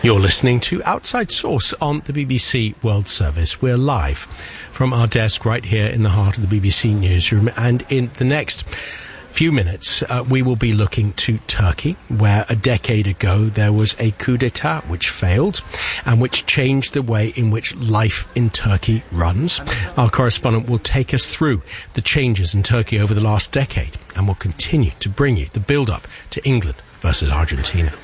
You're listening to Outside Source on the BBC World Service. We're live from our desk right here in the heart of the BBC newsroom, and in the next few minutes we will be looking to Turkey, where a decade ago there was a coup d'etat which failed and which changed the way in which life in Turkey runs. Our correspondent will take us through the changes in Turkey over the last decade and will continue to bring you the build-up to England versus Argentina.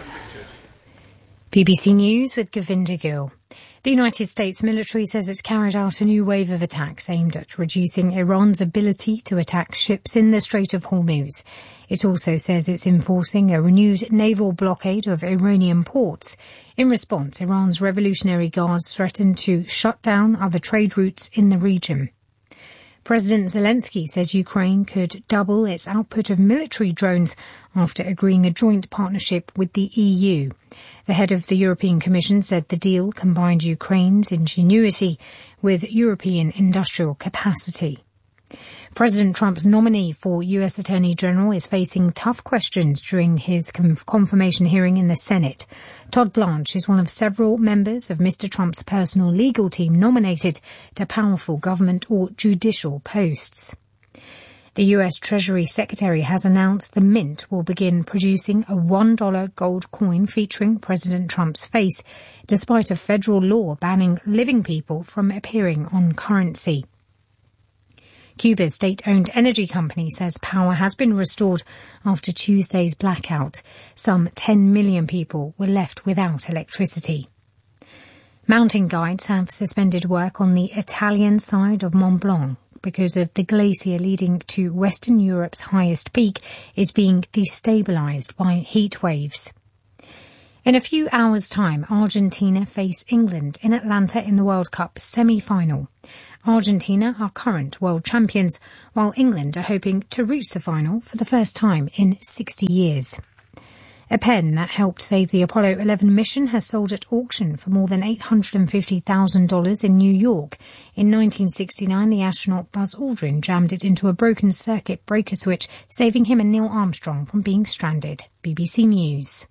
BBC News with Govinda Gill. The United States military says it's carried out a new wave of attacks aimed at reducing Iran's ability to attack ships in the Strait of Hormuz. It also says it's enforcing a renewed naval blockade of Iranian ports. In response, Iran's Revolutionary Guards threatened to shut down other trade routes in the region. President Zelensky says Ukraine could double its output of military drones after agreeing a joint partnership with the EU. The head of the European Commission said the deal combined Ukraine's ingenuity with European industrial capacity. President Trump's nominee for U.S. Attorney General is facing tough questions during his confirmation hearing in the Senate. Todd Blanche is one of several members of Mr. Trump's personal legal team nominated to powerful government or judicial posts. The U.S. Treasury Secretary has announced the Mint will begin producing a $1 gold coin featuring President Trump's face, despite a federal law banning living people from appearing on currency. Cuba's state-owned energy company says power has been restored after Tuesday's blackout. Some 10 million people were left without electricity. Mountain guides have suspended work on the Italian side of Mont Blanc because of the glacier leading to Western Europe's highest peak is being destabilised by heat waves. In a few hours' time, Argentina face England in Atlanta in the World Cup semi-final. Argentina are current world champions, while England are hoping to reach the final for the first time in 60 years. A pen that helped save the Apollo 11 mission has sold at auction for more than $850,000 in New York. In 1969, the astronaut Buzz Aldrin jammed it into a broken circuit breaker switch, saving him and Neil Armstrong from being stranded. BBC News.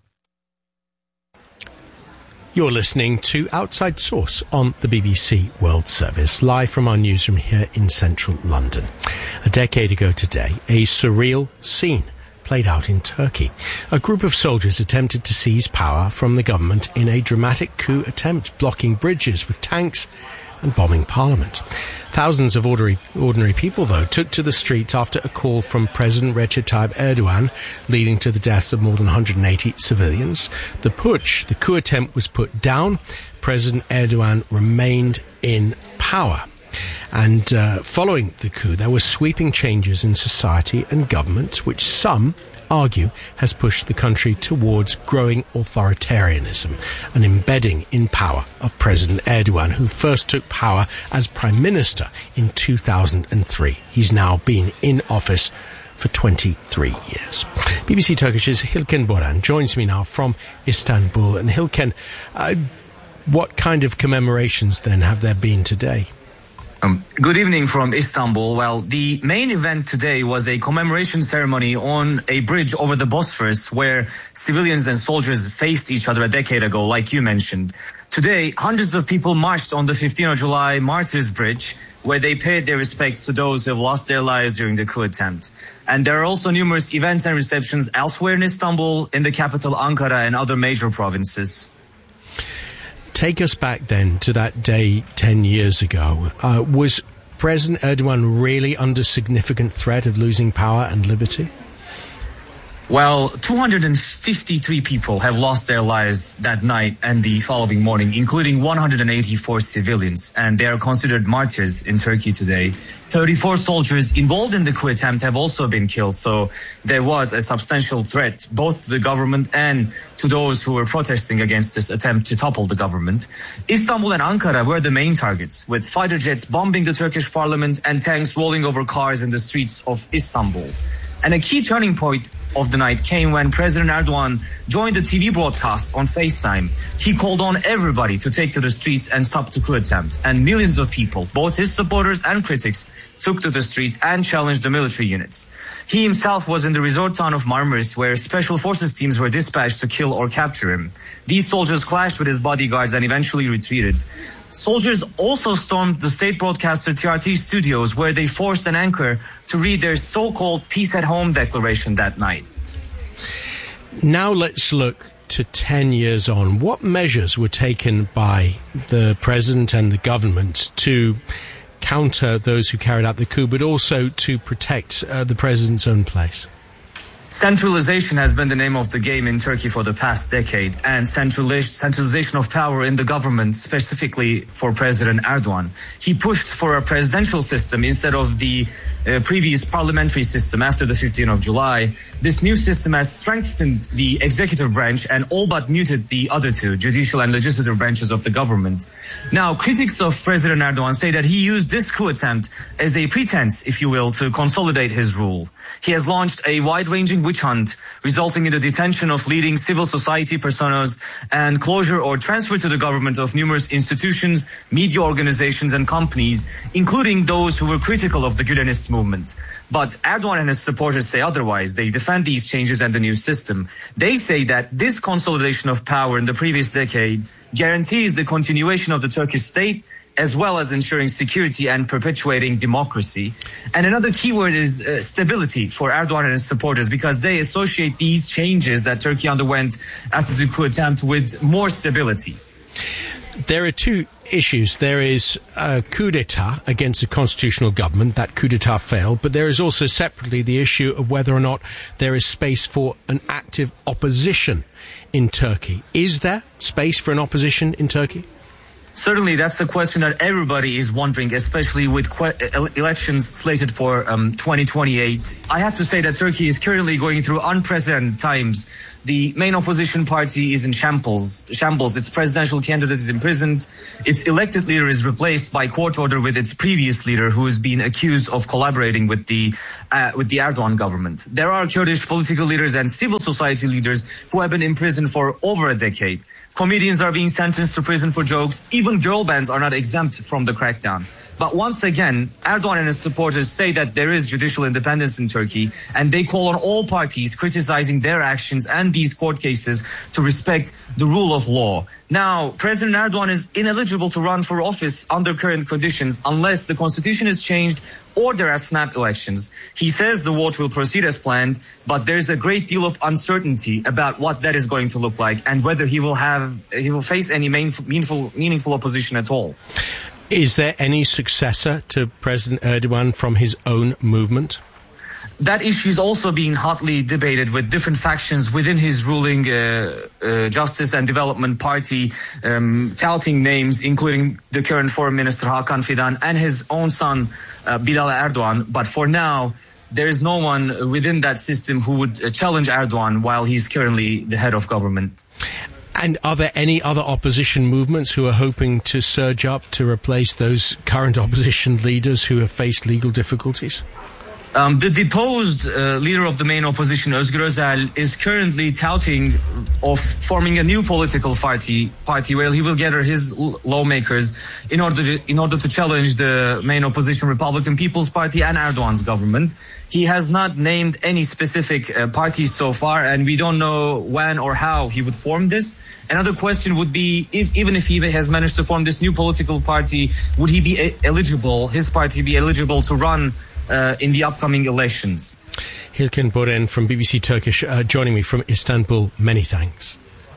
You're listening to Outside Source on the BBC World Service, live from our newsroom here in central London. A decade ago today, a surreal scene played out in Turkey. A group of soldiers attempted to seize power from the government in a dramatic coup attempt, blocking bridges with tanks and bombing parliament. Thousands of ordinary people, though, took to the streets after a call from President Recep Tayyip Erdogan, leading to the deaths of more than 180 civilians. The coup attempt was put down. President Erdogan remained in power. And following the coup, there were sweeping changes in society and government, which some argue has pushed the country towards growing authoritarianism, an embedding in power of President Erdogan, who first took power as Prime Minister in 2003. He's now been in office for 23 years. BBC Turkish's Hilken Boran joins me now from Istanbul. And Hilken, what kind of commemorations then have there been today? Good evening from Istanbul. Well, the main event today was a commemoration ceremony on a bridge over the Bosphorus where civilians and soldiers faced each other a decade ago, like you mentioned. Today, hundreds of people marched on the 15th of July Martyrs Bridge, where they paid their respects to those who have lost their lives during the coup attempt. And there are also numerous events and receptions elsewhere in Istanbul, in the capital Ankara and other major provinces. Take us back then to that day 10 years ago. Was President Erdogan really under significant threat of losing power and liberty? Well, 253 people have lost their lives that night and the following morning, including 184 civilians, and they are considered martyrs in Turkey today. 34 soldiers involved in the coup attempt have also been killed, so there was a substantial threat both to the government and to those who were protesting against this attempt to topple the government. Istanbul and Ankara were the main targets, with fighter jets bombing the Turkish parliament and tanks rolling over cars in the streets of Istanbul. And a key turning point of the night came when President Erdogan joined the TV broadcast on FaceTime. He called on everybody to take to the streets and stop the coup attempt. And millions of people, both his supporters and critics, took to the streets and challenged the military units. He himself was in the resort town of Marmaris, where special forces teams were dispatched to kill or capture him. These soldiers clashed with his bodyguards and eventually retreated. Soldiers also stormed the state broadcaster TRT studios, where they forced an anchor to read their so-called Peace at Home declaration that night. Now let's look to 10 years on. What measures were taken by the president and the government to counter those who carried out the coup, but also to protect the president's own place? Centralization has been the name of the game in Turkey for the past decade, and centralization of power in the government, specifically for President Erdogan. He pushed for a presidential system instead of the previous parliamentary system after the 15th of July. This new system has strengthened the executive branch and all but muted the other two, judicial and legislative branches of the government. Now, critics of President Erdogan say that he used this coup attempt as a pretense, if you will, to consolidate his rule. He has launched a wide-ranging witch hunt, resulting in the detention of leading civil society personas and closure or transfer to the government of numerous institutions, media organizations and companies, including those who were critical of the Gülenist movement. But Erdogan and his supporters say otherwise. They defend these changes and the new system. They say that this consolidation of power in the previous decade guarantees the continuation of the Turkish state, as well as ensuring security and perpetuating democracy. And another key word is stability for Erdogan and his supporters, because they associate these changes that Turkey underwent after the coup attempt with more stability. There are two issues. There is a coup d'etat against a constitutional government. That coup d'etat failed. But there is also separately the issue of whether or not there is space for an active opposition in Turkey. Is there space for an opposition in Turkey? Certainly, that's the question that everybody is wondering, especially with elections slated for 2028. I have to say that Turkey is currently going through unprecedented times. The main opposition party is in shambles. Its presidential candidate is imprisoned. Its elected leader is replaced by court order with its previous leader, who has been accused of collaborating with the Erdogan government. There are Kurdish political leaders and civil society leaders who have been imprisoned for over a decade. Comedians are being sentenced to prison for jokes. Even girl bands are not exempt from the crackdown. But once again, Erdogan and his supporters say that there is judicial independence in Turkey, and they call on all parties criticizing their actions and these court cases to respect the rule of law. Now, President Erdogan is ineligible to run for office under current conditions unless the constitution is changed or there are snap elections. He says the vote will proceed as planned, but there's a great deal of uncertainty about what that is going to look like and whether he will face any meaningful opposition at all. Is there any successor to President Erdogan from his own movement? That issue is also being hotly debated, with different factions within his ruling Justice and Development Party touting names, including the current Foreign Minister Hakan Fidan and his own son Bilal Erdogan. But for now, there is no one within that system who would challenge Erdogan while he's currently the head of government. And are there any other opposition movements who are hoping to surge up to replace those current opposition leaders who have faced legal difficulties? The deposed leader of the main opposition, Özgür Özel, is currently touting of forming a new political party where he will gather his lawmakers in order to challenge the main opposition Republican People's Party and Erdogan's government. He has not named any specific parties so far, and we don't know when or how he would form this. Another question would be, even if he has managed to form this new political party, would he be eligible, his party be eligible to run in the upcoming elections? Hilken Boren from BBC Turkish joining me from Istanbul. Many thanks.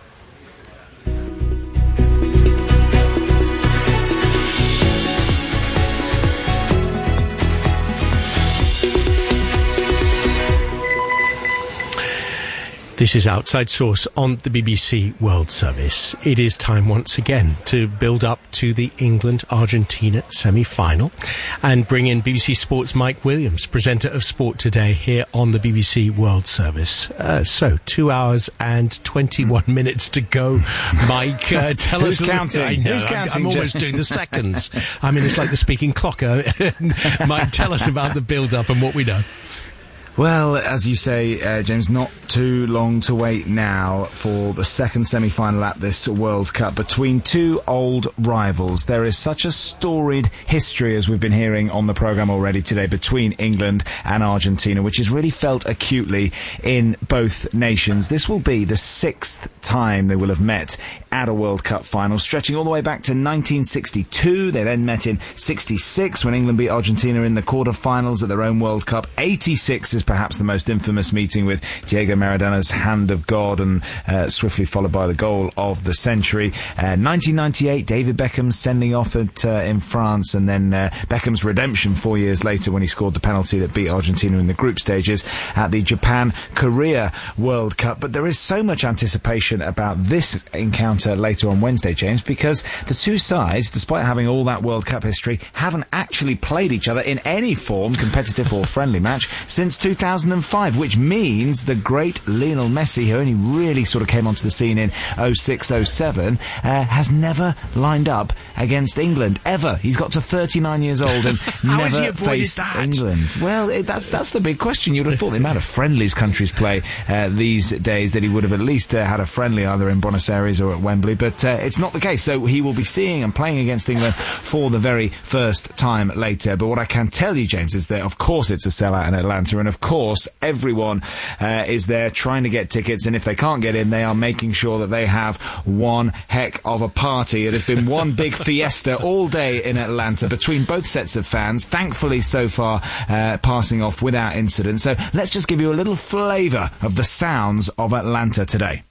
This is Outside Source on the BBC World Service. It is time once again to build up to the England-Argentina semi-final and bring in BBC Sports' Mike Williams, presenter of Sport Today here on the BBC World Service. So 2 hours and 21 minutes to go. Mike, tell us... Who's counting? Who's counting? I'm almost doing the seconds. I mean, it's like the speaking clock. Mike, tell us about the build-up and what we know. Well, as you say, James, not too long to wait now for the second semi-final at this World Cup between two old rivals. There is such a storied history, as we've been hearing on the programme already today, between England and Argentina, which is really felt acutely in both nations. This will be the 6th time they will have met at a World Cup final, stretching all the way back to 1962. They then met in 66 when England beat Argentina in the quarter-finals at their own World Cup. 86 is perhaps the most infamous meeting with Diego Maradona's hand of God and swiftly followed by the goal of the century. 1998, David Beckham sending off in France, and then Beckham's redemption 4 years later when he scored the penalty that beat Argentina in the group stages at the Japan-Korea World Cup. But there is so much anticipation about this encounter later on Wednesday, James, because the two sides, despite having all that World Cup history, haven't actually played each other in any form, competitive or friendly match, since 2005, which means the great Lionel Messi, who only really sort of came onto the scene in 06-07, has never lined up against England, ever. He's got to 39 years old and never faced England. Well, that's the big question. You'd have thought the amount of friendlies countries play these days that he would have at least had a friendly either in Buenos Aires or at Wembley, but it's not the case. So he will be seeing and playing against England for the very first time later. But what I can tell you, James, is that of course it's a sellout in Atlanta, and of course everyone is there trying to get tickets, and if they can't get in, they are making sure that they have one heck of a party. It has been one big fiesta all day in Atlanta between both sets of fans, thankfully so far passing off without incident. So let's just give you a little flavour of the sounds of Atlanta today.